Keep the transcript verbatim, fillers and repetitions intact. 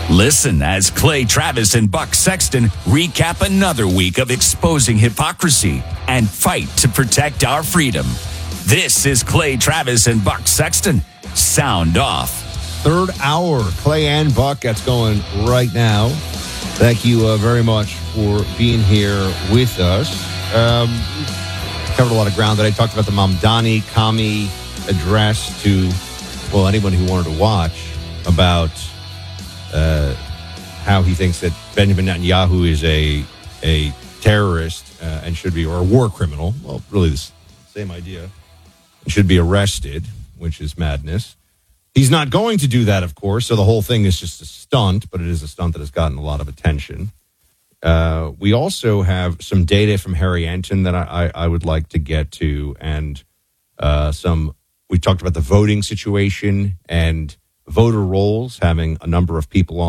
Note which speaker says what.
Speaker 1: Listen as Clay Travis and Buck Sexton recap another week of exposing hypocrisy and fight to protect our freedom. This is Clay Travis and Buck Sexton. Sound off.
Speaker 2: Third hour, Clay and Buck. That's going right now. Thank you uh, very much for being here with us. Um, covered a lot of ground today. Talked about the Mamdani Kami address to, well, anyone who wanted to watch about uh, how he thinks that Benjamin Netanyahu is a a terrorist uh, and should be, or a war criminal. Well, really the same idea. Should be arrested, which is madness. He's not going to do that, of course, so the whole thing is just a stunt, but it is a stunt that has gotten a lot of attention. Uh, we also have some data from Harry Anton that I, I, I would like to get to, and uh, some, we talked about the voting situation and voter rolls, having a number of people on